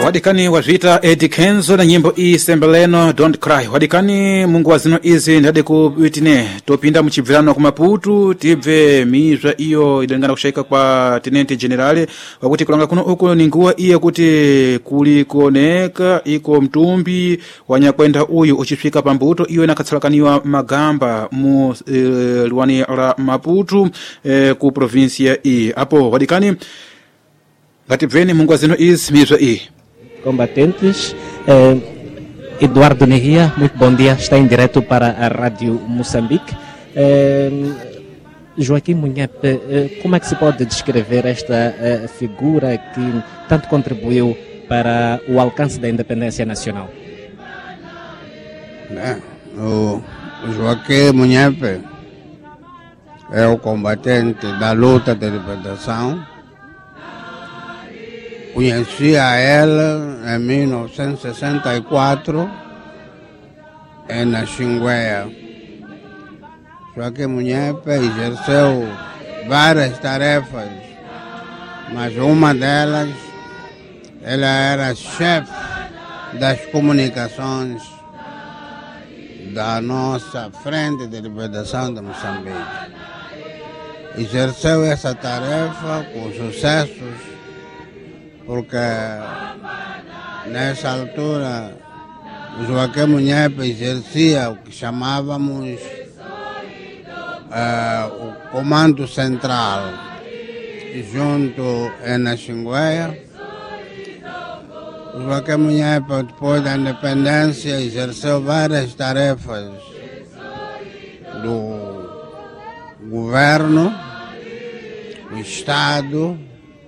wadikani wazvita Eddie Kenzo na nyimbo iyi Sembeleno Don't Cry. Wadikani mungu wa zino izi ndade kubitine topinda mchibvirano ku Maputo tibve mizva iyo idengana kushaika kwa Tenente Generale wakuti kulanga kuno uko ni nguwa iya kuti kulikoneka iko mtumbi wanyakwenda uyu uchifika pambuto iyo inakatsalakaniwa magamba mu luani la Maputo ku provincia iyi. Apo wadikani gatibveni mungu wa zino izi mizva iyi. Combatentes, Eduardo Nehia, muito bom dia, está em direto para a Rádio Moçambique. Joaquim Munhepe, como é que se pode descrever esta figura que tanto contribuiu para o alcance da independência nacional? O Joaquim Munhepe é o combatente da luta de libertação. Conhecia ela em 1964 na Xingueia. Joaquim Munhepe exerceu várias tarefas, mas uma delas, ela era chefe das comunicações da nossa Frente de Libertação de Moçambique. Exerceu essa tarefa com sucessos, porque nessa altura o Joaquim Munhepe exercia o que chamávamos o Comando Central, junto na Xingueia. O Joaquim Munhepe, depois da independência, exerceu várias tarefas do governo, do Estado,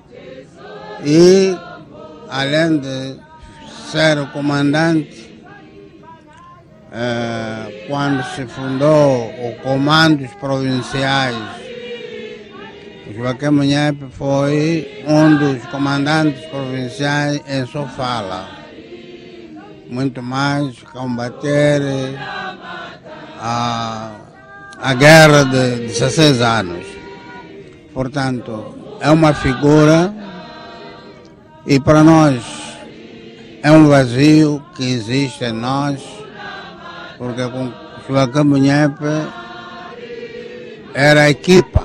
e, além de ser o comandante, quando se fundou o Comandos Provinciais, o Joaquim Munhepe foi um dos comandantes provinciais em Sofala. Muito mais combater a guerra de 16 anos. Portanto, é uma figura. E para nós é um vazio que existe em nós, porque com Joaquim Munhepe era a equipa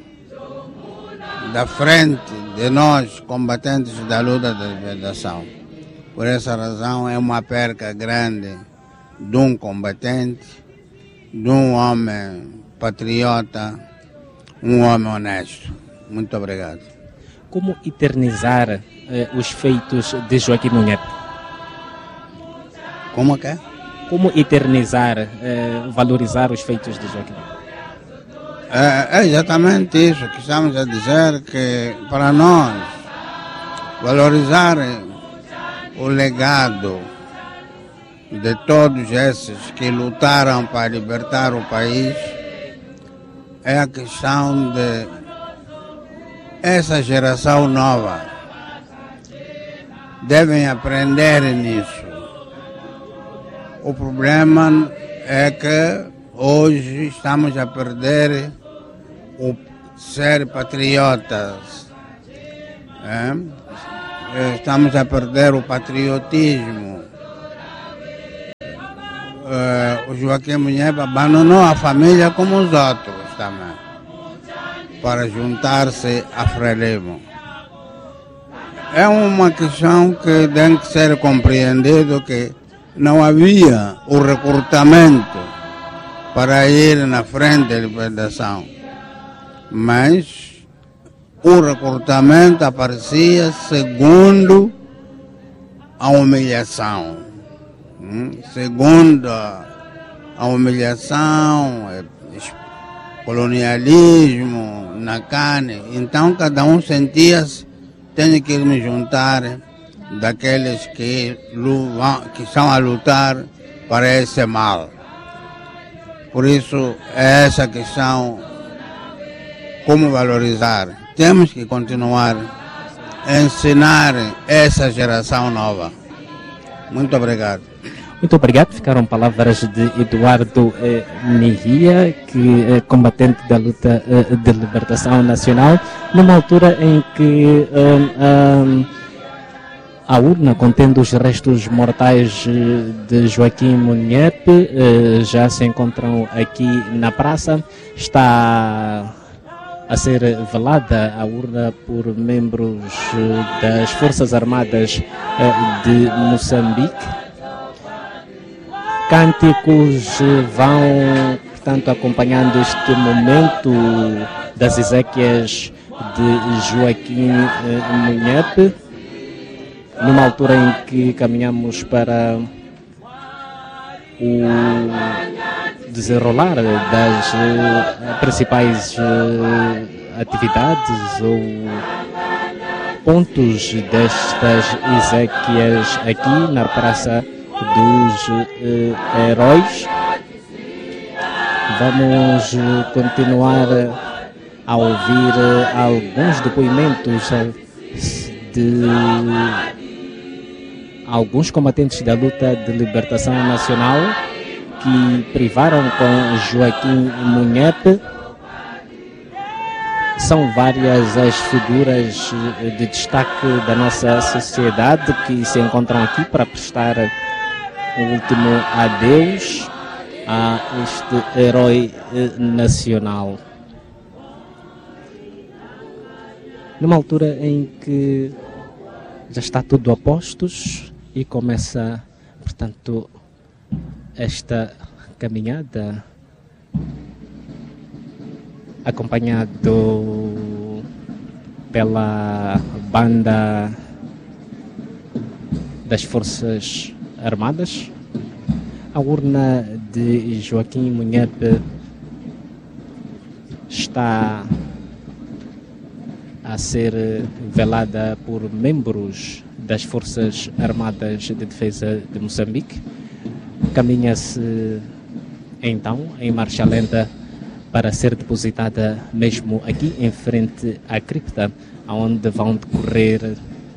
da frente de nós, combatentes da luta de libertação. Por essa razão é uma perca grande de um combatente, de um homem patriota, um homem honesto. Muito obrigado. Como eternizar os feitos de Joaquim Munhepe? Como que é? Como eternizar, valorizar os feitos de Joaquim? É exatamente isso que estamos a dizer, que para nós valorizar o legado de todos esses que lutaram para libertar o país é a questão de essa geração nova devem aprender nisso. O problema é que hoje estamos a perder o ser patriotas. Estamos a perder o patriotismo. O Joaquim Munhepe abandonou a família como os outros também, para juntar-se a Frelimo. É uma questão que tem que ser compreendido, que não havia o recrutamento para ir na frente de libertação, mas o recrutamento aparecia segundo a humilhação, segundo a humilhação, colonialismo na carne. Então cada um sentia-se, tenho que me juntar daqueles que estão a lutar para esse mal. Por isso é essa questão, como valorizar. Temos que continuar a ensinar essa geração nova. Muito obrigado. Muito obrigado. Ficaram palavras de Eduardo Nehia, que é combatente da luta de libertação nacional, numa altura em que A urna contendo os restos mortais de Joaquim Munhepe já se encontram aqui na praça. Está a ser velada a urna por membros das Forças Armadas de Moçambique. Cânticos vão, portanto, acompanhando este momento das exéquias de Joaquim Munhepe, numa altura em que caminhamos para o desenrolar das principais atividades ou pontos destas exéquias aqui na Praça dos Heróis. Vamos continuar a ouvir alguns depoimentos de alguns combatentes da luta de libertação nacional que privaram com Joaquim Munhepe. São várias as figuras de destaque da nossa sociedade que se encontram aqui para prestar o último adeus a este herói nacional. Numa altura em que já está tudo a postos e começa, portanto, esta caminhada acompanhado pela banda das Forças Armadas. A urna de Joaquim Munhepe está a ser velada por membros das Forças Armadas de Defesa de Moçambique. Caminha-se então em marcha lenta para ser depositada mesmo aqui em frente à cripta, onde vão decorrer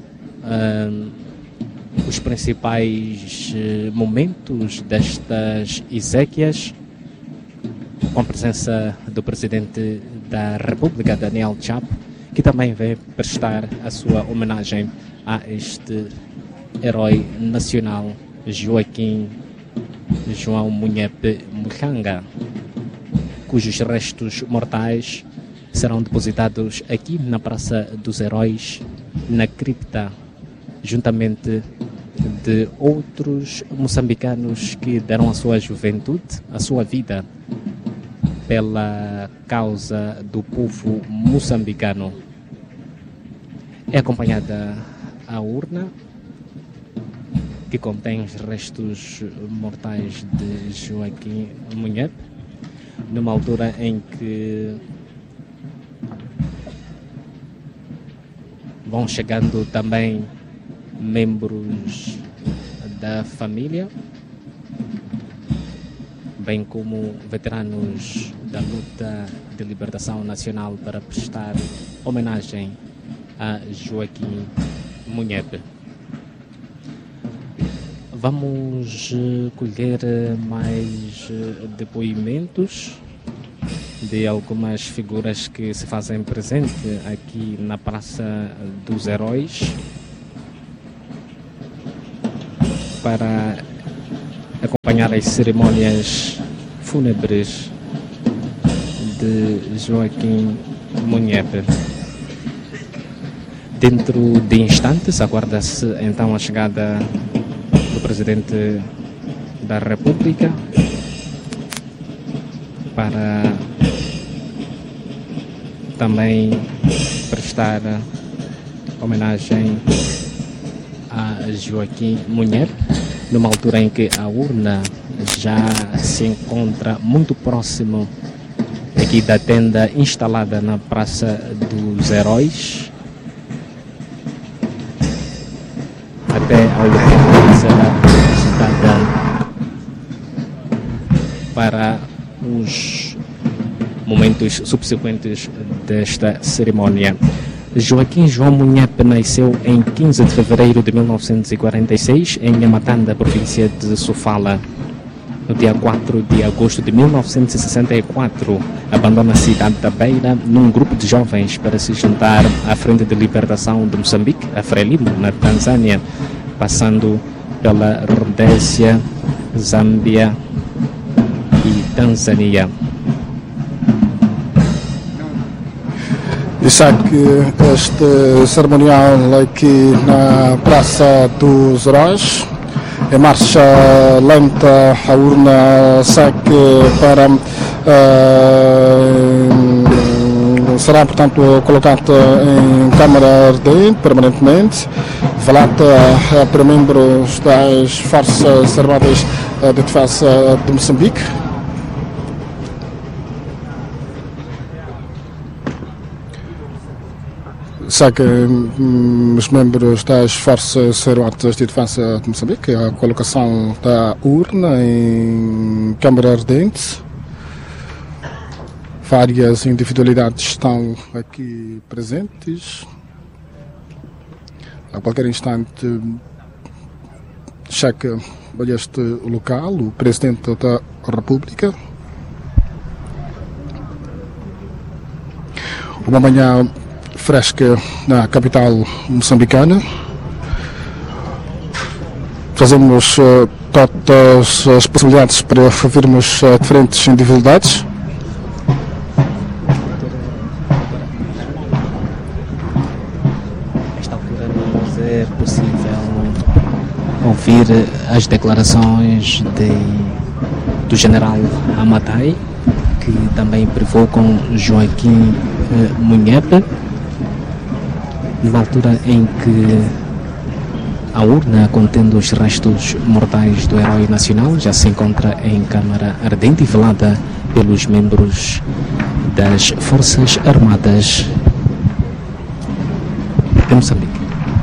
os principais momentos destas exéquias, com a presença do Presidente da República, Daniel Chapo, que também vem prestar a sua homenagem a este herói nacional, Joaquim João Munhepe Muhanga, cujos restos mortais serão depositados aqui na Praça dos Heróis, na cripta, juntamente de outros moçambicanos que deram a sua juventude, a sua vida, pela causa do povo moçambicano. É acompanhada a urna que contém os restos mortais de Joaquim Munhepe, numa altura em que vão chegando também membros da família, bem como veteranos da luta de libertação nacional, para prestar homenagem a Joaquim Munhepe. Vamos colher mais depoimentos de algumas figuras que se fazem presente aqui na Praça dos Heróis para acompanhar as cerimônias fúnebres de Joaquim Munhepe. Dentro de instantes aguarda-se então a chegada do Presidente da República para também prestar homenagem a Joaquim Munhepe, numa altura em que a urna já se encontra muito próximo aqui da tenda instalada na Praça dos Heróis, até ao local que será visitada para os momentos subsequentes desta cerimônia. Joaquim João Munhepe nasceu em 15 de fevereiro de 1946 em Nhamatanda, província de Sofala. No dia 4 de agosto de 1964, abandona a cidade da Beira num grupo de jovens para se juntar à Frente de Libertação de Moçambique, a Frelimo, na Tanzânia, passando pela Rodésia, Zâmbia e Tanzânia. E sabe que este cerimonial aqui na Praça dos Heróis, em marcha lenta, a urna segue para será, portanto, colocada em câmara ardente permanentemente, valada para membros das Forças Armadas de Defesa de Moçambique. Segue os membros das Forças Armadas de Defesa de Moçambique, a colocação da urna em câmara ardente. Várias individualidades estão aqui presentes. A qualquer instante chega a este local o Presidente da República. Uma manhã fresca na capital moçambicana. Fazemos todas as possibilidades para ouvirmos diferentes individualidades. Nesta altura não é possível ouvir as declarações do general Amatai, que também privou com Joaquim Munhepe, numa altura em que a urna contendo os restos mortais do herói nacional já se encontra em câmara ardente e velada pelos membros das Forças Armadas de Moçambique.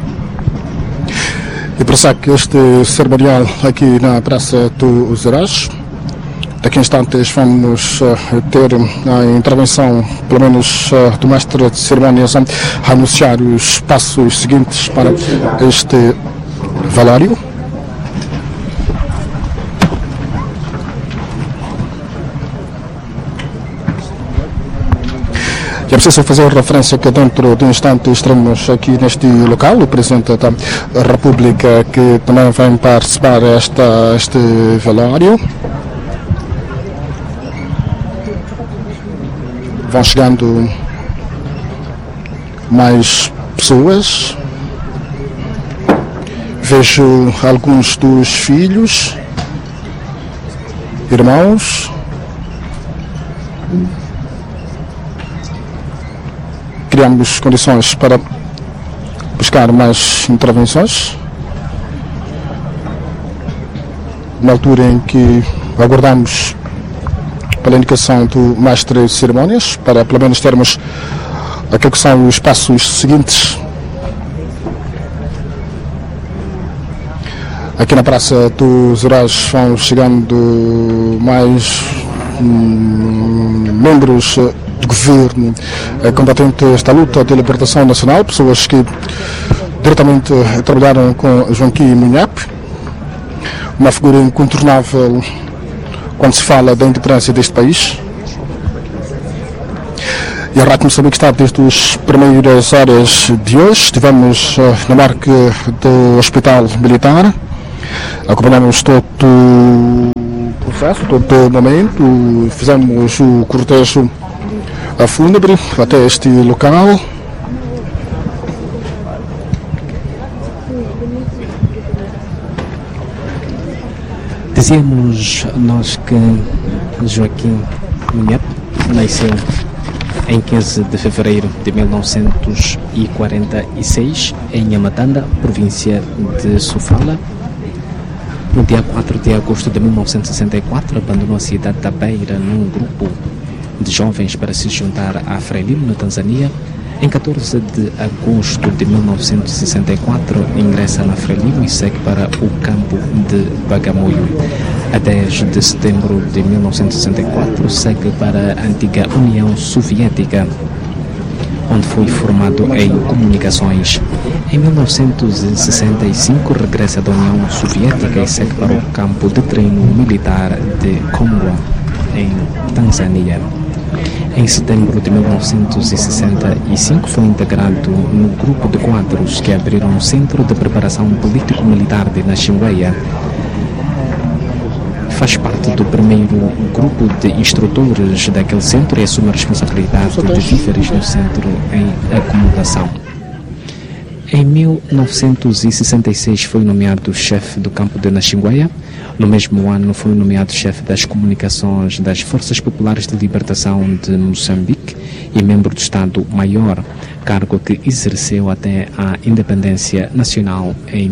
E por isso que este cerimonial aqui na Praça dos Heróis, daqui a instantes vamos ter a intervenção, pelo menos do mestre de cerimónias, a anunciar os passos seguintes para este velório. E é preciso fazer referência que dentro de um instante estaremos aqui neste local, o Presidente da República, que também vai participar este velório. Vão chegando mais pessoas. Vejo alguns dos filhos, irmãos. Criamos condições para buscar mais intervenções. Na altura em que aguardamos pela indicação do mestre de cerimónias, para pelo menos termos aquilo que são os passos seguintes. Aqui na Praça dos Heróis vão chegando mais membros do governo combatentes esta luta de libertação nacional, pessoas que diretamente trabalharam com Joaquim Munhepe, uma figura incontornável quando se fala da independência deste país. E a Rádio Moçambique está desde as primeiras horas de hoje. Estivemos na marca do Hospital Militar, acompanhamos todo o processo, todo o momento, fizemos o cortejo fúnebre até este local. Dizíamos nós que Joaquim Munhepe nasceu em 15 de fevereiro de 1946 em Amatanda, província de Sofala. No dia 4 de agosto de 1964 abandonou a cidade da Beira num grupo de jovens para se juntar à Frelimo, na Tanzânia. Em 14 de agosto de 1964, ingressa na Frelimo e segue para o campo de Bagamoyo. A 10 de setembro de 1964, segue para a antiga União Soviética. onde foi formado em comunicações. Em 1965 regressa da União Soviética e segue para o campo de treino militar de Kongwa, em Tanzânia. Em setembro de 1965 foi integrado no grupo de quadros que abriram o Centro de Preparação Político-Militar de Naxingueia. Faz parte do primeiro grupo de instrutores daquele centro e assume a responsabilidade de víveres no centro em acomodação. Em 1966 foi nomeado chefe do campo de Naxingueia. No mesmo ano foi nomeado chefe das comunicações das Forças Populares de Libertação de Moçambique e membro do Estado-Maior, cargo que exerceu até a independência nacional em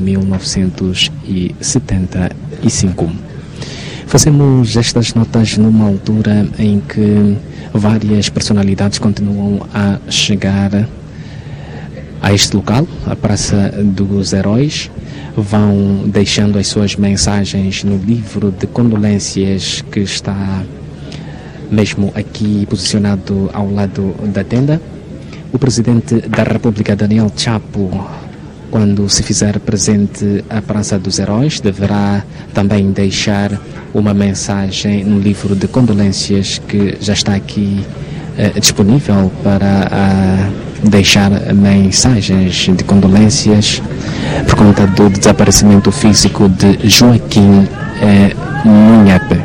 1975. Fazemos estas notas numa altura em que várias personalidades continuam a chegar a este local, a Praça dos Heróis, vão deixando as suas mensagens no livro de condolências que está mesmo aqui posicionado ao lado da tenda. O Presidente da República, Daniel Chapo, quando se fizer presente à Praça dos Heróis, deverá também deixar uma mensagem no livro de condolências que já está aqui disponível para deixar mensagens de condolências por conta do desaparecimento físico de Joaquim Munhape.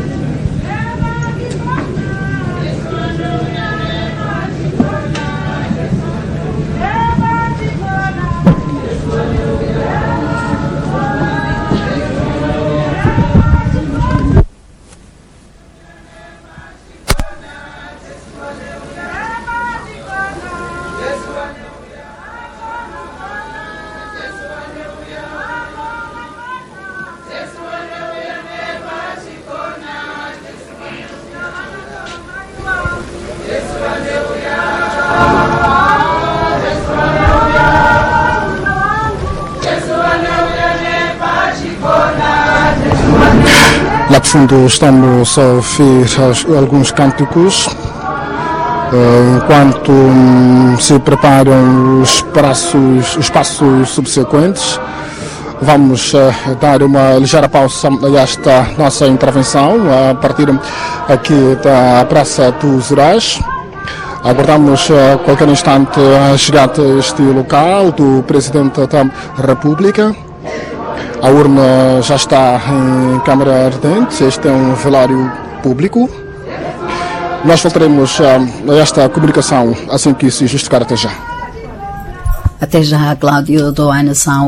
Lá de fundo estamos a ouvir alguns cânticos enquanto se preparam os passos subsequentes. Vamos dar uma ligeira pausa a esta nossa intervenção a partir aqui da Praça dos Heróis. Aguardamos a qualquer instante a chegada a este local do Presidente da República. A urna já está em câmara ardente, este é um velório público. Nós voltaremos a esta comunicação assim que se justificar. Até já. Até já, Cláudio Doana, são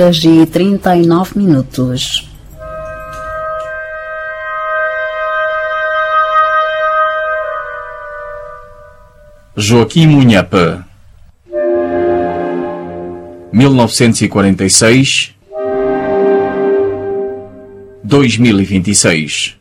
8h39. Joaquim Munhape, 1946-2026.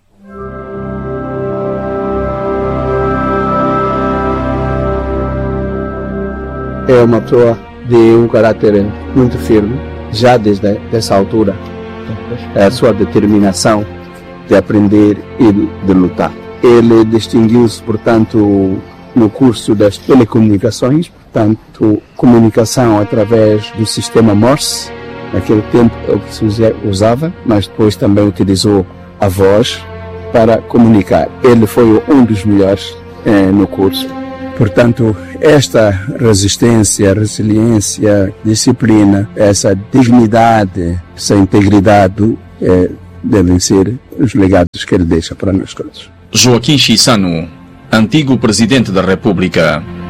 É uma pessoa de um caráter muito firme, já desde essa altura. A sua determinação de aprender e de lutar. Ele distinguiu-se, portanto, no curso das telecomunicações, portanto, comunicação através do sistema Morse. Naquele tempo é o que se usava, mas depois também utilizou a voz para comunicar. Ele foi um dos melhores no curso. Portanto, esta resistência, resiliência, disciplina, essa dignidade, essa integridade devem ser os legados que ele deixa para nós todos. Joaquim Chissano, antigo Presidente da República.